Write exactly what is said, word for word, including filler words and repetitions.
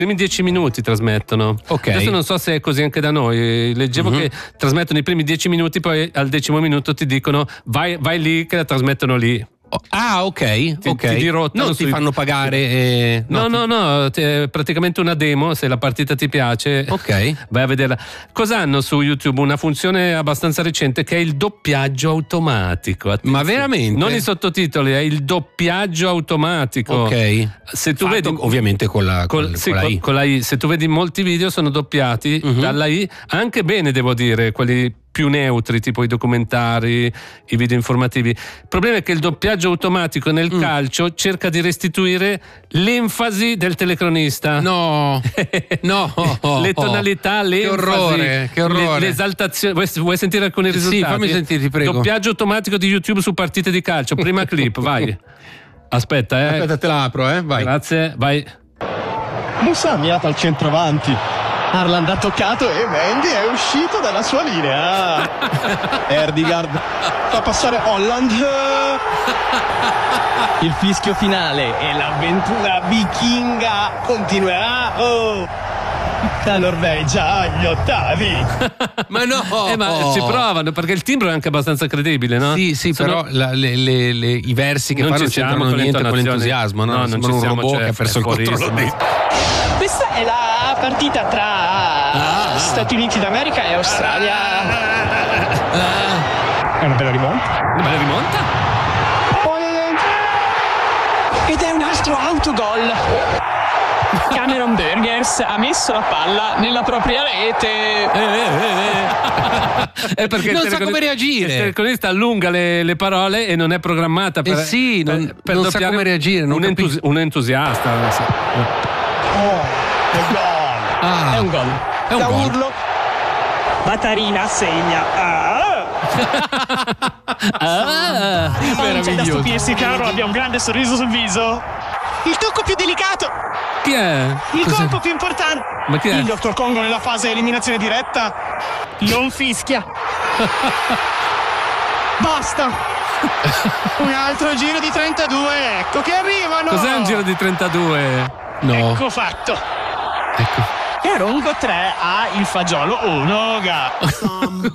primi dieci minuti trasmettono. Ok. Adesso non so se è così anche da noi. Leggevo mm-hmm. che trasmettono i primi dieci minuti, poi al decimo minuto ti dicono vai, vai lì che la trasmettono lì. Ah, ok, ti, ok. Ti dirottano non sui... ti fanno pagare. Eh... No, no, ti... no, no è praticamente una demo. Se la partita ti piace, ok, vai a vederla. Cosa hanno su YouTube? Una funzione abbastanza recente che è il doppiaggio automatico. Attenzione. Ma veramente? Non i sottotitoli, è il doppiaggio automatico. Ok. Se tu Fatto, vedi, ovviamente con la, col, con, sì, con la I. Con la I. Se tu vedi molti video sono doppiati uh-huh. dalla I, anche bene devo dire, quelli più neutri, tipo i documentari, i video informativi. Il problema è che il doppiaggio automatico nel mm. calcio cerca di restituire l'enfasi del telecronista. No, no, le tonalità, l'enfasi, che orrore, che orrore. Le, l'esaltazione. Vuoi, vuoi sentire alcuni risultati? Sì, fammi sentire, ti prego. Doppiaggio automatico di YouTube su partite di calcio. Prima clip, vai. Aspetta, eh. Aspetta, te la apro, eh. Vai. Grazie, vai. Musa ha avviato al centravanti. Haaland ha toccato e Mendy è uscito dalla sua linea. Erdegaard fa passare Holland. Il fischio finale e l'avventura vichinga continuerà. Oh, la Norvegia agli ottavi. Ma no, eh, ma ci provano perché il timbro è anche abbastanza credibile, no? Sì, sì, Sono... però la, le, le, le, i versi che non fanno ci siamo c'entrano con niente con l'entusiasmo, no? No, non ci un siamo, robot cioè, che ha perso il controllo di... Questa è la partita tra ah, Stati Uniti d'America e Australia. Ah. È una bella rimonta. Una bella rimonta? Ed è un altro autogol. Cameron Burgers ha messo la palla nella propria rete. Eh, eh, eh. È perché non il sa come reagire. Il telecronista allunga le, le parole e non è programmata per, eh sì, non, per, per non sa come reagire. Non un, entusi- un entusiasta. Oh, è un gol. Ah, è un gol. È un da gol. urlo. Batarina segna. Ah. ah, Non c'è da stupirsi, caro, abbia un grande sorriso sul viso. Il tocco più delicato. Chi è? Il Cos'è? colpo più importante. Ma chi è? Il dottor Congo nella fase eliminazione diretta non fischia. Basta. Un altro giro di trentadue. Ecco che arrivano. Cos'è un giro di trentadue? No. Ecco fatto. Ecco. Carongo tre ha il fagiolo uno.